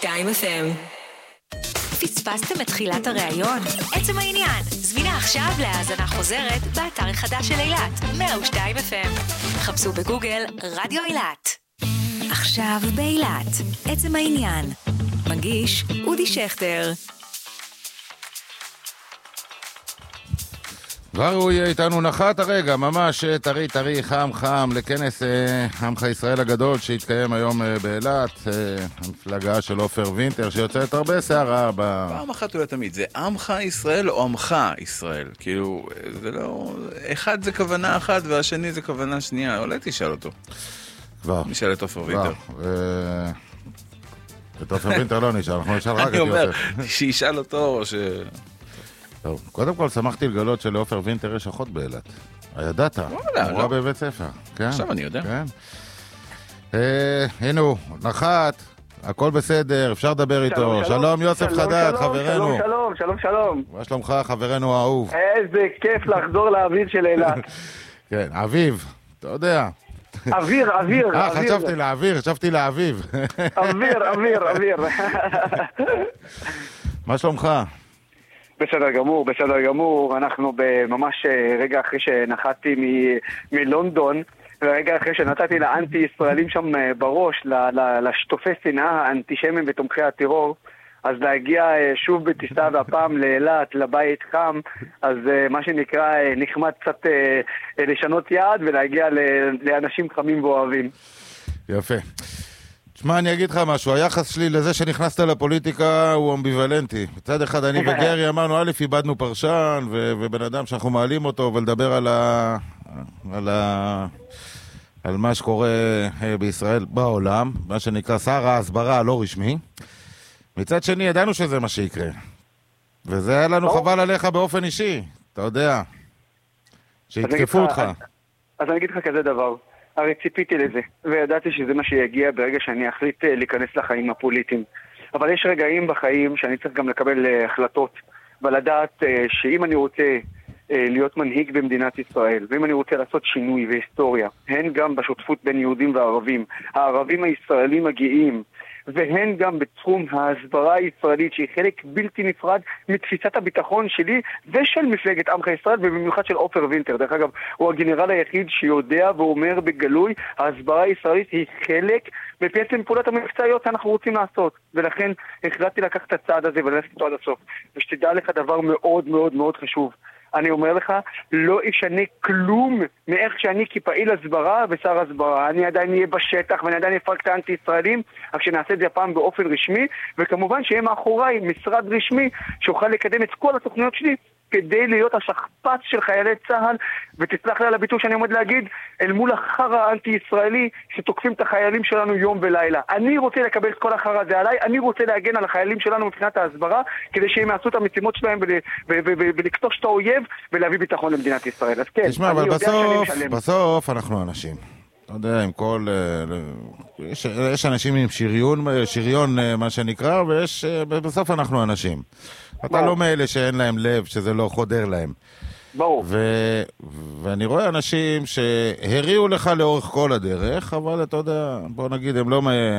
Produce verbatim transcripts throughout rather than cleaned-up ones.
שתיים אף אם. פספסתם את תחילת הראיון? עצם העניין, זמינה עכשיו להאזנה חוזרת באתר החדש של אילת, מאה ושתיים אף אם. חפשו בגוגל רדיו אילת. עכשיו באילת, עצם העניין. מגיש אודי שכטר. כבר הוא יהיה איתנו נחת הרגע, ממש טרי טרי חם חם לכנס אה, עמך ישראל הגדול שהתקיים היום אה, באילת, אה, המפלגה של עופר וינטר שיוצאת הרבה שערה ב... פעם אחת אולי תמיד, זה עמך ישראל או עמך ישראל? כאילו, זה לא... אחד זה כוונה אחת והשני זה כוונה שנייה, אולי תשאל אותו. כבר. נשאל את עופר וינטר. ו... את עופר וינטר לא נשאל, אנחנו נשאל רק את יוסף. אני אומר, שישאל אותו או ש... טוב, קודם כל שמחתי לגלות שלעופר וינטר יש אחות באילת. הידעת? מורה בבית ספר. עכשיו אני יודע. הנה הוא, נחת, הכל בסדר, אפשר לדבר איתו. שלום יוסף חדד, חברנו. שלום, שלום, שלום, שלום. מה שלומך, חברנו האהוב? איזה כיף לחזור לאוויר של אילת. כן, אביב, אתה יודע. אוויר, אוויר. אה, חשבתי לאוויר, חשבתי לאביב. אוויר, אוויר, אוויר. מה שלומך? בסדר גמור, בסדר גמור. אנחנו ממש רגע אחרי שנחתי מ- מלונדון, ורגע אחרי שנתתי לאנטי-ישראלים שם בראש, לשטופי שנאה, האנטישמים ותומכי הטרור, אז להגיע שוב בטיסה והפעם לאילת, לבית חם, אז מה שנקרא נחמד קצת לשנות יעד ולהגיע לאנשים חמים ואוהבים. יפה. תשמע, אני אגיד לך משהו, היחס שלי לזה שנכנסת לפוליטיקה הוא אמביוולנטי. בצד אחד אני וגרי אמרנו, א', איבדנו פרשן, ו- ובן אדם שאנחנו מעלים אותו, ולדבר על ה... על ה... על מה שקורה בישראל בעולם, מה שנקרא שר ההסברה הלא רשמי. מצד שני, ידענו שזה מה שיקרה. וזה היה לנו חבל עליך באופן אישי, אתה יודע, שהתקפו אותך. אז אני אגיד לך כזה דבר. הרי ציפיתי לזה, וידעתי שזה מה שיגיע ברגע שאני אחליט להיכנס לחיים הפוליטיים. אבל יש רגעים בחיים שאני צריך גם לקבל החלטות, ולדעת שאם אני רוצה להיות מנהיג במדינת ישראל, ואם אני רוצה לעשות שינוי והיסטוריה, הן גם בשותפות בין יהודים וערבים, הערבים הישראלים מגיעים, והן גם בתחום ההסברה הישראלית שהיא חלק בלתי נפרד מתפיסת הביטחון שלי ושל מפלגת עמך ישראל ובמיוחד של עופר וינטר. דרך אגב, הוא הגנרל היחיד שיודע ואומר בגלוי, ההסברה הישראלית היא חלק בפעצם פעולות המבצעיות שאנחנו רוצים לעשות, ולכן החלטתי לקחת את הצעד הזה וללכת אותו עד הסוף. ושתדע לך דבר מאוד מאוד מאוד חשוב, אני אומר לך, לא ישנה כלום מאיך שאני כפעיל הסברה ושר הסברה. אני עדיין אהיה בשטח ואני עדיין אפרק את האנטי-ישראלים, רק שנעשה את זה הפעם באופן רשמי, וכמובן שיהיה מאחוריי משרד רשמי שאוכל לקדם את כל התוכניות שלי כדי להיות השכפ"ץ של חיילי צה"ל, ותצלח לי על הביטוי שאני עומד להגיד, אל מול החרא האנטי-ישראלי שתוקפים את החיילים שלנו יום ולילה. אני רוצה לקבל את כל החרא הזה עליי, אני רוצה להגן על החיילים שלנו מבחינת ההסברה, כדי שהם יעשו את המשימות שלהם ולקטוש את האויב ולהביא ביטחון למדינת ישראל. אז כן, תשמע, אבל בסוף, בסוף אנחנו אנשים. אתה יודע, עם כל... יש, יש אנשים עם שריון, שריון מה שנקרא, ויש... בסוף אנחנו אנשים. אתה לא מאלה שאין להם לב, שזה לא חודר להם. ברור. ו... ואני רואה אנשים שהריעו לך לאורך כל הדרך, אבל אתה יודע, בוא נגיד, הם לא,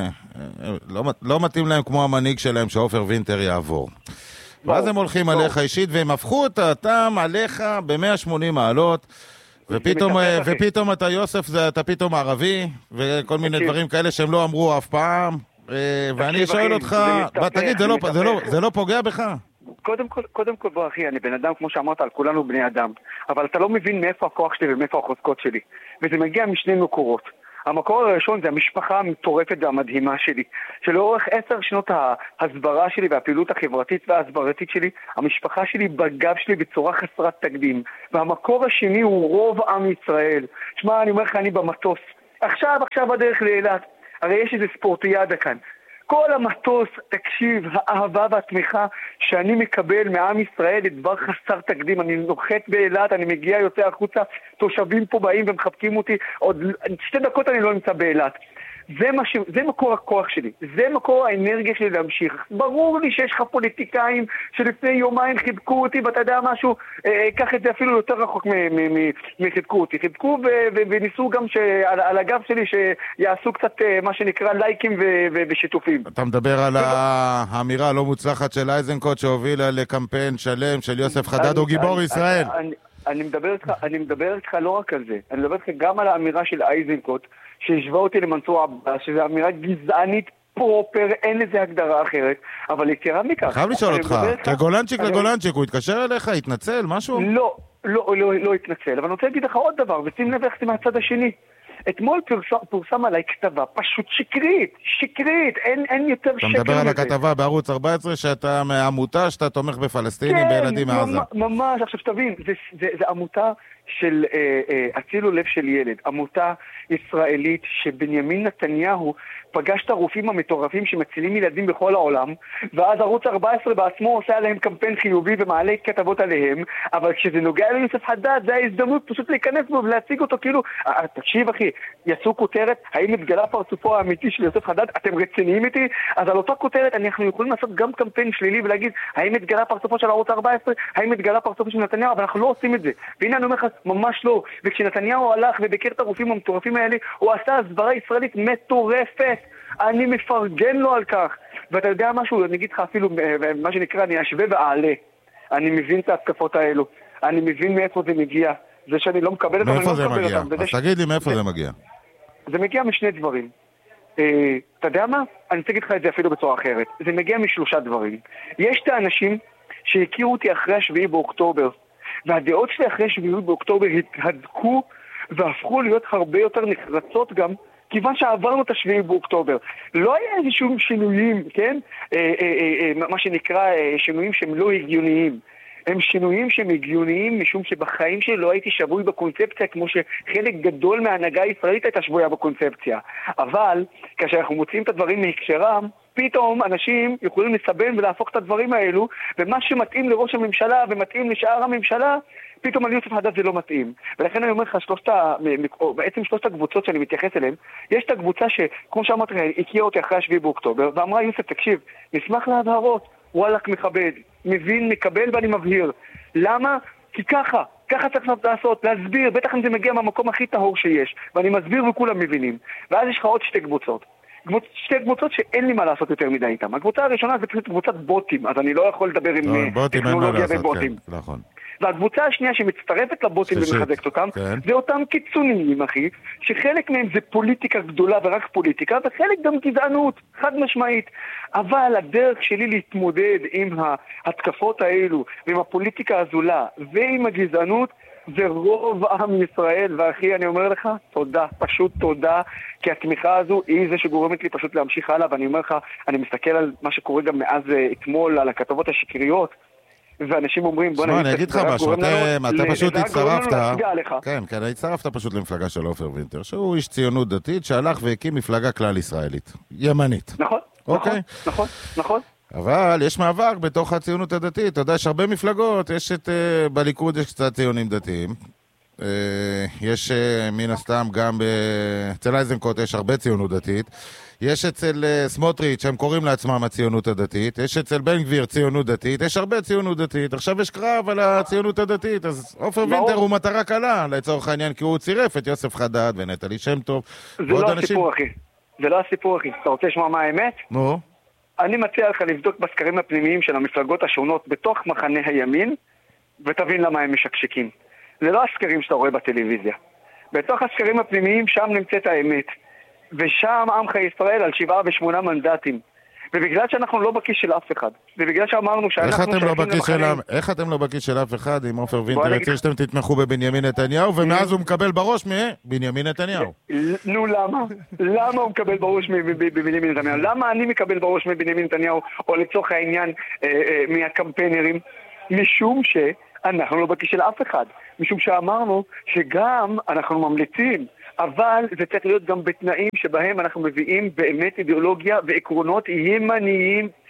לא, לא מתאים להם כמו המנהיג שלהם שעופר וינטר יעבור. ברור. ואז הם הולכים ברור. עליך אישית, והם הפכו את הטעם עליך ב-מאה ושמונים מעלות, ופתאום, ופתאום אתה יוסף, זה, אתה פתאום ערבי, וכל מיני תקשיב. דברים כאלה שהם לא אמרו אף פעם, ואני שואל אותך, תגיד, זה לא, זה, לא, זה לא פוגע בך? קודם כל, קודם כל בוא אחי, אני בן אדם, כמו שאמרת, על כולנו בני אדם, אבל אתה לא מבין מאיפה הכוח שלי ומאיפה החוזקות שלי, וזה מגיע משני מקורות. המקור הראשון זה המשפחה המטורפת והמדהימה שלי, שלאורך עשר שנות ההסברה שלי והפעילות החברתית וההסברתית שלי, המשפחה שלי בגב שלי בצורה חסרת תקדים. והמקור השני הוא רוב עם ישראל. שמע, אני אומר לך, אני במטוס. עכשיו, עכשיו בדרך לאילת. הרי יש איזה ספורטיאדה כאן. כל המטוס, תקשיב, האהבה והתמיכה שאני מקבל מעם ישראל לדבר חסר תקדים. אני נוחת באילת, אני מגיע, יוצא החוצה, תושבים פה באים ומחבקים אותי, עוד שתי דקות אני לא נמצא באילת. זה, מה ש... זה מקור הכוח שלי, זה מקור האנרגיה שלי להמשיך. ברור לי שיש לך פוליטיקאים שלפני יומיים חיבקו אותי, ואתה יודע משהו, אה, קח את זה אפילו יותר רחוק מחיבקו אותי. חיבקו ו... ו... וניסו גם ש... על... על הגב שלי שיעשו קצת אה, מה שנקרא לייקים ו... ו... ושיתופים. אתה מדבר על האמירה הלא מוצלחת של אייזנקוט שהובילה לקמפיין שלם של יוסף חדד או גיבור ישראל. אני, אני מדבר איתך, אני מדבר איתך לא רק על זה, אני מדבר איתך גם על האמירה של אייזנקוט שהשווה אותי למנסור עבאס, שזו אמירה גזענית פרופר, אין לזה הגדרה אחרת, אבל יתרה מכך. חייב לשאול אותך, כגולנצ'יק לגולנצ'יק, הוא התקשר אליך, התנצל, משהו? לא, לא, לא, לא התנצל, אבל אני רוצה להגיד לך עוד דבר, ושים לב איך זה מהצד השני. אתמול פורסם, פורסם עליי כתבה פשוט שקרית, שקרית, אין, אין יותר שקר מזה. אתה מדבר על הכתבה בערוץ ארבע עשרה שאתה מעמותה שאתה תומך בפלסטינים, כן, בילדים מעזה. כן, ממש, עכשיו שתבין, זה, זה, זה עמותה של אה, אה, הצילו לב של ילד, עמותה ישראלית שבנימין נתניהו פגש את הרופאים המטורפים שמצילים ילדים בכל העולם, ואז ערוץ ארבע עשרה בעצמו עושה עליהם קמפיין חיובי ומעלה כתבות עליהם, אבל כשזה נוגע ליוסף חדד, זה ההזדמנות פשוט להיכנס בו ולהציג אותו כאילו, תקשיב אחי, יצאו כותרת, האם התגלה פרצופו האמיתי של יוסף חדד, אתם רציניים איתי? אז על אותה כותרת אנחנו יכולים לעשות גם קמפיין שלילי ולהגיד, האם התגלה פרצופו של ערוץ ארבע עשרה, האם התגלה פרצופו של נתניהו, אבל אנחנו לא עושים את זה. והנה אני אומר לך, ממש לא. וכשנתניהו הלך וביקר את הרופאים המטורפים האלה, הוא עשה הסברה ישראלית מטורפת. אני מפרגן לו על כך. ואתה יודע משהו, אני אגיד לך אפילו, מה שנקרא, אני אשווה ואעלה. אני מבין את ההתקפות האלו. אני מבין מאיפה זה מגיע. זה שאני לא מקבל אותם, אני לא מקבל מגיע? אותם. אז תגיד לי מאיפה זה, זה מגיע. זה מגיע משני דברים. אה, אתה יודע מה? אני רוצה להגיד לך את זה אפילו בצורה אחרת. זה מגיע משלושה דברים. יש את האנשים שהכירו אותי אחרי השביעי באוקטובר, והדעות שלי אחרי השביעי באוקטובר התהדקו והפכו להיות הרבה יותר נחרצות גם, כיוון שעברנו את השביעי באוקטובר. לא היה איזשהו שינויים, כן? אה, אה, אה, מה שנקרא אה, שינויים שהם לא הגיוניים. הם שינויים שהם הגיוניים משום שבחיים שלי לא הייתי שבוי בקונספציה כמו שחלק גדול מההנהגה הישראלית הייתה שבויה בקונספציה. אבל כאשר אנחנו מוצאים את הדברים מהקשרם, פתאום אנשים יכולים לסבן ולהפוך את הדברים האלו, ומה שמתאים לראש הממשלה ומתאים לשאר הממשלה, פתאום על יוסף חדד זה לא מתאים. ולכן אני אומר לך, שלושת, בעצם שלושת הקבוצות שאני מתייחס אליהן, יש את הקבוצה שכמו שאמרתי לך, הכירה אותי אחרי השביעי באוקטובר, ואמרה יוסף, תקשיב, נשמח להבהרות, וואלק מכבד, מבין, מקבל ואני מבהיר. למה? כי ככה, ככה צריך לעשות, להסביר, בטח אם זה מגיע מהמקום הכי טהור שיש, ואני מסביר וכולם מבינים. ואז יש לך עוד שתי קבוצות. שתי קבוצות שאין לי מה לעשות יותר מדי איתם. הקבוצה הראשונה זה פשוט קבוצת בוטים, אז אני לא יכול לדבר עם טכנולוגיה ובוטים. נכון. והקבוצה השנייה שמצטרפת לבוטים ומחזקת אותם, כן. זה אותם קיצוניים, אחי, שחלק מהם זה פוליטיקה גדולה ורק פוליטיקה, וחלק גם גזענות, חד משמעית. אבל הדרך שלי להתמודד עם ההתקפות האלו, ועם הפוליטיקה הזולה, ועם הגזענות, זה רוב עם ישראל, ואחי, אני אומר לך, תודה, פשוט תודה, כי התמיכה הזו היא זה שגורמת לי פשוט להמשיך הלאה, ואני אומר לך, אני מסתכל על מה שקורה גם מאז אתמול, על הכתבות השקריות, ואנשים אומרים, בוא נגיד... שמע, אני אגיד לך משהו, אתה פשוט הצטרפת... כן, כן, הצטרפת פשוט למפלגה של עופר וינטר, שהוא איש ציונות דתית, שהלך והקים מפלגה כלל ישראלית, ימנית. נכון, נכון, נכון, נכון. אבל יש מאבק בתוך הציונות הדתית, אתה יודע, יש הרבה מפלגות, יש את... בליכוד יש קצת ציונים דתיים, יש מן הסתם גם אצל אייזנקוט יש הרבה ציונות דתית, יש אצל סמוטריץ' שהם קוראים לעצמם הציונות הדתית, יש אצל בן גביר ציונות דתית, יש הרבה ציונות דתית, עכשיו יש קרב על הציונות הדתית, אז עופר וינטר הוא מטרה קלה לצורך העניין, כי הוא צירף את יוסף חדד ונטלי שם טוב. זה לא הסיפור אחי, זה לא הסיפור אחי, אתה רוצה לשמוע מה האמת? נו. אני מציע לך לבדוק בסקרים הפנימיים של המפלגות השונות בתוך מחנה הימין, ותבין למה הם משקשקים. זה לא הסקרים שאתה רואה בטלוויזיה. בתוך הסקרים הפנימיים שם נמצאת האמת. ושם עמך ישראל על שבעה ושמונה מנדטים. ובגלל שאנחנו לא בכיס של אף אחד, ובגלל שאמרנו שאנחנו... איך אתם, לא בכיס, של... איך אתם לא בכיס של אף אחד אם עופר וינטר יציר שאתם תתמכו בבנימין נתניהו, ומאז הוא מקבל בראש מבנימין נתניהו? נו, למה? למה הוא מקבל בראש מבנימין נתניהו? למה אני מקבל בראש מבנימין נתניהו, או לצורך העניין מהקמפיינרים? משום שאנחנו לא בכיס של אף אחד. משום שאמרנו שגם אנחנו ממליצים, אבל זה צריך להיות גם בתנאים שבהם אנחנו מביאים באמת אידיאולוגיה ועקרונות ימניים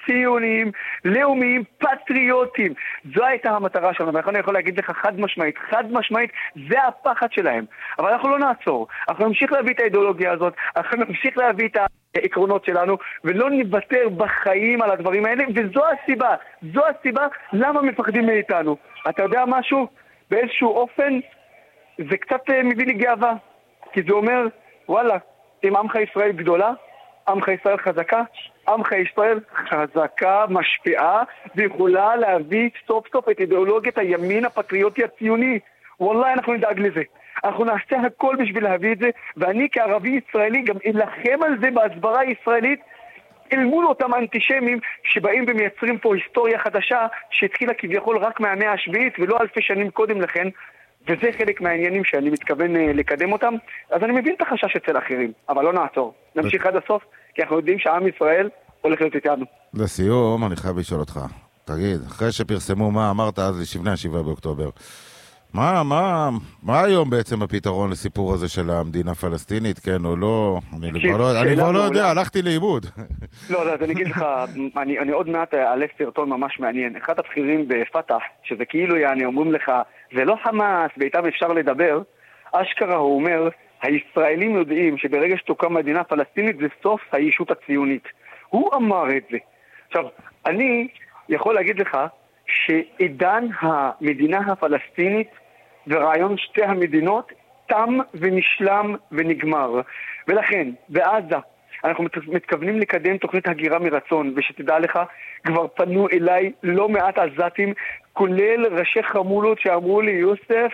ציוניים, לאומיים, פטריוטים. זו הייתה המטרה שלנו, ואני יכול להגיד לך חד משמעית, חד משמעית, זה הפחד שלהם. אבל אנחנו לא נעצור, אנחנו נמשיך להביא את האידיאולוגיה הזאת, אנחנו נמשיך להביא את העקרונות שלנו, ולא נוותר בחיים על הדברים האלה, וזו הסיבה, זו הסיבה למה מפחדים מאיתנו. אתה יודע משהו? באיזשהו אופן, זה קצת מביא לי גאווה, כי זה אומר, וואלה, אם עמך ישראל גדולה, עמך ישראל חזקה, עמך ישראל חזקה, משפיעה, ויכולה להביא סוף סוף את אידיאולוגיית הימין הפטריוטי הציוני. וואלה, אנחנו נדאג לזה. אנחנו נעשה הכל בשביל להביא את זה, ואני כערבי ישראלי גם אלחם על זה בהסברה הישראלית, אל מול אותם אנטישמים שבאים ומייצרים פה היסטוריה חדשה שהתחילה כביכול רק מהמאה השביעית ולא אלפי שנים קודם לכן, וזה חלק מהעניינים שאני מתכוון לקדם אותם. אז אני מבין את החשש אצל אחרים, אבל לא נעצור, נמשיך עד הסוף, כי אנחנו יודעים שעם ישראל הולך להיות איתנו. לסיום, אני חייב לשאול אותך, תגיד, אחרי שפרסמו מה אמרת אז לשבני השבעה באוקטובר, מה, מה, מה היום בעצם הפתרון לסיפור הזה של המדינה הפלסטינית, כן או לא? אני כבר לא, אני כבר לא יודע, הלכתי לאיבוד. לא, אז אני אגיד לך, אני, אני עוד מעט אעלה סרטון ממש מעניין. אחד הבכירים בפתח, שזה כאילו יעני, אומרים לך, זה לא חמאס, ואיתם אפשר לדבר, אשכרה הוא אומר, הישראלים יודעים שברגע שתוקם מדינה פלסטינית זה סוף הישות הציונית. הוא אמר את זה. עכשיו, אני יכול להגיד לך שעידן המדינה הפלסטינית ורעיון שתי המדינות תם ונשלם ונגמר. ולכן, בעזה, אנחנו מתכוונים לקדם תוכנית הגירה מרצון, ושתדע לך, כבר פנו אליי לא מעט עזתים, כולל ראשי חמולות שאמרו לי, יוסף,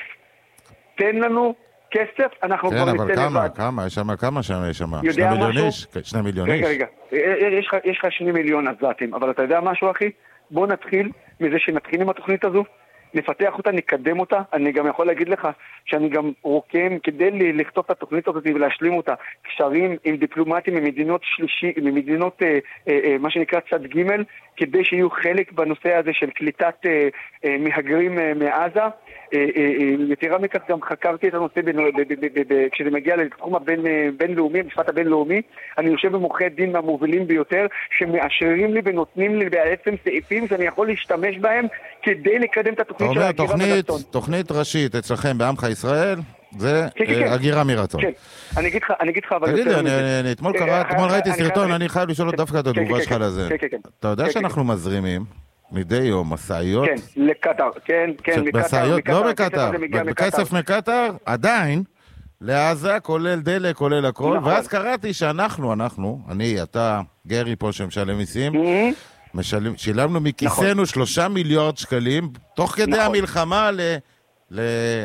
תן לנו כסף, אנחנו כן, כבר אבל ניתן כמה, לבד. כמה, יש שם כמה שם יש שם? יודע שני מיליון משהו? איש? שני מיליון איש. רגע, רגע, יש לך, יש לך שני מיליון עזתים, אבל אתה יודע משהו, אחי? בוא נתחיל מזה שנתחיל עם התוכנית הזו, נפתח אותה, נקדם אותה. אני גם יכול להגיד לך שאני גם רוקם כדי לכתוב את התוכנית הזאת ולהשלים אותה, קשרים עם דיפלומטים ממדינות שלישי, ממדינות אה, אה, אה, מה שנקרא צד ג', כדי שיהיו חלק בנושא הזה של קליטת אה, אה, מהגרים אה, מעזה. אה, אה, אה, יתרה מכך גם חקרתי את הנושא בין, ב, ב, ב, ב, ב, כשזה מגיע לתחום הבינלאומי, המשפט הבינלאומי. אני יושב במוחי דין מהמובילים ביותר שמאשרים לי ונותנים לי בעצם סעיפים שאני יכול להשתמש בהם כדי לקדם את התוכנית. אתה אומר, תוכנית, תוכנית ראשית אצלכם בעמך ישראל, זה הגירה מרצון. כן, אני אגיד לך, אני אגיד לך, אבל... תגיד לי, אני אתמול ראיתי סרטון, אני חייב לשאול דווקא את התגובה שלך לזה. אתה יודע שאנחנו מזרימים מדי יום מסעיות? כן, לקטר, כן, כן, מקטר. לא מקטר, בכסף מקטר, עדיין, לעזה, כולל דלק, כולל הכל, ואז קראתי שאנחנו, אנחנו, אני, אתה, גרי פה שמשלם מיסים, משלם, שילמנו מכיסנו שלושה מיליארד שקלים, תוך כדי נכון. המלחמה ל, ל,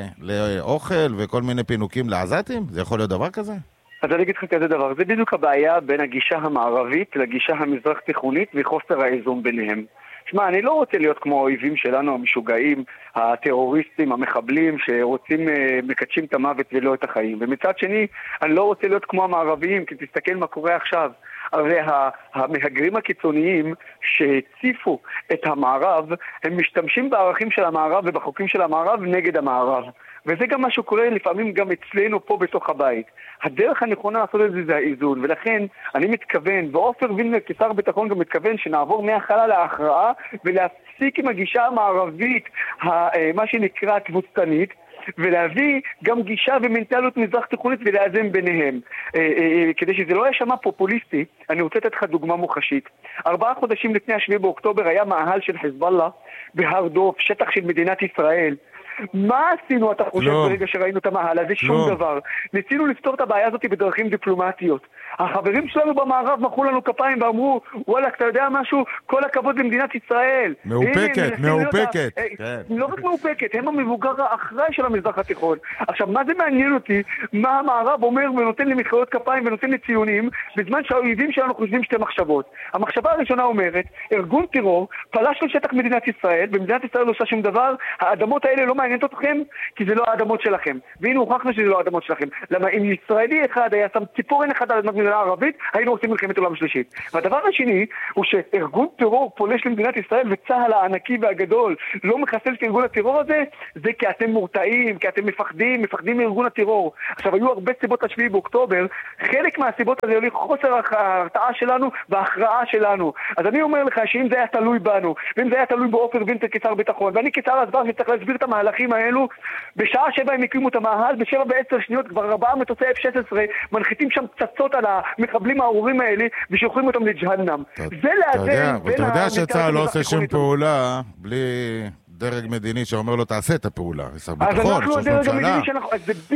לאוכל וכל מיני פינוקים לעזתים? זה יכול להיות דבר כזה? אז אני אגיד לך כזה דבר, זה בדיוק הבעיה בין הגישה המערבית לגישה המזרח תיכונית וחוסר האיזון ביניהם. שמע, אני לא רוצה להיות כמו האויבים שלנו, המשוגעים, הטרוריסטים, המחבלים, שרוצים, מקדשים את המוות ולא את החיים. ומצד שני, אני לא רוצה להיות כמו המערביים, כי תסתכל מה קורה עכשיו. הרי המהגרים הקיצוניים שהציפו את המערב, הם משתמשים בערכים של המערב ובחוקים של המערב נגד המערב. וזה גם מה שקורה לפעמים גם אצלנו פה בתוך הבית. הדרך הנכונה לעשות את זה זה האיזון, ולכן אני מתכוון, ואופר וילנר כשר ביטחון גם מתכוון שנעבור מהחלה להכרעה ולהפסיק עם הגישה המערבית, מה שנקרא תבוסתנית, ולהביא גם גישה ומנטליות מזרח תיכונית ולאזן ביניהם. אה, אה, כדי שזה לא ישמע פופוליסטי, אני רוצה לתת לך דוגמה מוחשית. ארבעה חודשים לפני השביעי באוקטובר היה מאהל של חיזבאללה בהר דוב, שטח של מדינת ישראל. מה עשינו, אתה חושב, לא. ברגע שראינו את המאהל הזה? שום לא. דבר. ניסינו לפתור את הבעיה הזאת בדרכים דיפלומטיות. החברים שלנו במערב מחאו לנו כפיים ואמרו, וואלה, אתה יודע משהו? כל הכבוד למדינת ישראל. מאופקת, מאופקת. כן. לא רק מאופקת, הם המבוגר האחראי של המזרח התיכון. עכשיו, מה זה מעניין אותי? מה המערב אומר ונותן לי מחיאות כפיים ונותן לי ציונים, בזמן שהאויבים שלנו חושבים שתי מחשבות. המחשבה הראשונה אומרת, ארגון טרור פלש לשטח מדינת ישראל, במדינת ישראל לא עושה שום דבר, האדמות האלה לא מעניינת אתכם, כי זה לא האדמות שלכם. והנה הוכחנו שזה לא האדמות שלכם. למה אם ישראלי אחד היה שם ציפורן אחד על אדמת מדינה ערבית, היינו עושים מלחמת עולם שלישית. והדבר השני הוא שארגון טרור פולש למדינת ישראל, וצהל הענקי והגדול לא מחסל את ארגון הטרור הזה, זה כי אתם מורתעים, כי אתם מפחדים, מפחדים מארגון הטרור. עכשיו, היו הרבה סיבות לשביעי באוקטובר, חלק מהסיבות הזה היו חוסר ההרתעה שלנו וההכרעה שלנו. אז אני אומר לך שאם זה היה תלוי בנו, ואם זה היה תלוי בעופר וינטר כשר ביטחון, ואני כשר הסבר שצריך להסביר את המהלכים האלו, בשעה שבע הם הקימו את המאהל, בשבע בעשר שניות כבר ארבעה מטוסי אף שש עשרה מנחיתים שם פצצות על המחבלים הארורים האלה, ושולחים אותם לג'הנם. זה לאזן בין... אתה יודע שצה"ל לא עושה שום פעולה בלי דרג מדיני שאומר לו תעשה את הפעולה. שר ביטחון, ראש ממשלה.